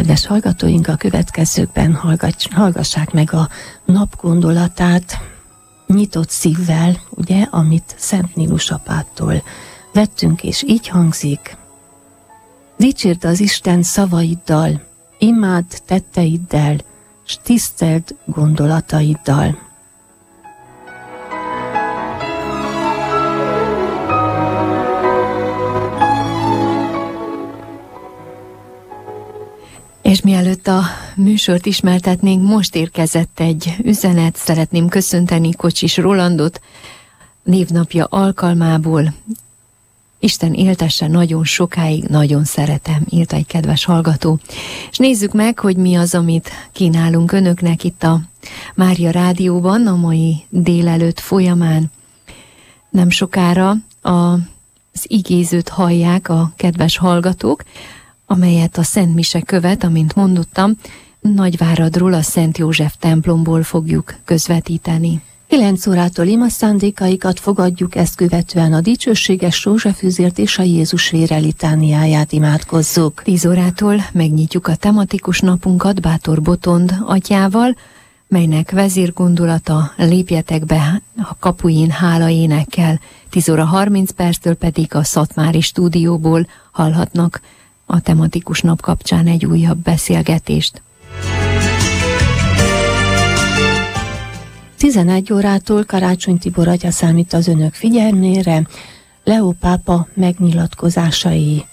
Kedves hallgatóink, a következőkben hallgassák meg a nap gondolatát nyitott szívvel, ugye, amit Szent Nílus apától vettünk, és így hangzik: dicsérd az Isten szavaiddal, imádd tetteiddel, s tiszteld gondolataiddal. És mielőtt a műsort ismertetnénk, most érkezett egy üzenet. Szeretném köszönteni Kocsis Rolandot névnapja alkalmából. Isten éltesse nagyon sokáig, nagyon szeretem, írta egy kedves hallgató. És nézzük meg, hogy mi az, amit kínálunk önöknek itt a Mária Rádióban a mai délelőtt folyamán. Nem sokára az igézőt hallják a kedves hallgatók, amelyet a Szent Mise követ, amint mondottam, Nagyváradról, a Szent József templomból fogjuk közvetíteni. 9 órától ima szándékaikat fogadjuk, ezt követően a dicsőséges rózsafűzért és a Jézus vére litániáját imádkozzuk. 10 órától megnyitjuk a tematikus napunkat Bátor Botond atyával, melynek vezérgondolata lépjetek be a kapuin hála énekkel. 10 óra 30 perctől pedig a Szatmári stúdióból hallhatnak a tematikus nap kapcsán egy újabb beszélgetést. 11 órától Karácsony Tibor atya számít az önök figyelmére, Leó pápa megnyilatkozásaiból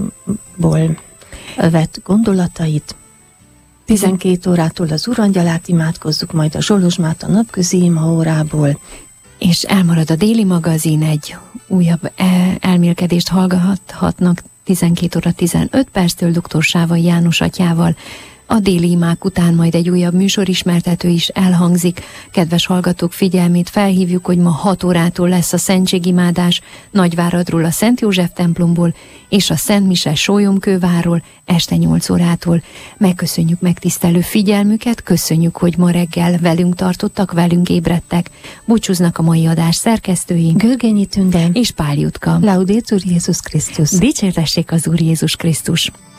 vett gondolatait. 12 órától az Urangyalát imádkozzuk, majd a Zsolozsmát a napközi ima órából. És elmarad a déli magazin, egy újabb elmélkedést hallgathatnak 12 óra 15 perctől dr. Sávai János atyával. A déli imák után majd egy újabb műsorismertető is elhangzik. Kedves hallgatók figyelmét felhívjuk, hogy ma 6 órától lesz a szentségimádás Nagyváradról, a Szent József templomból, és a Szent Mise Sólyomkővárról este 8 órától. Megköszönjük megtisztelő figyelmüket, köszönjük, hogy ma reggel velünk tartottak, velünk ébredtek. Búcsúznak a mai adás szerkesztői Görgényi Tünde és Pál Jutka. Laudetur Jézus Krisztus. Dicsértessék az Úr Jézus Krisztus.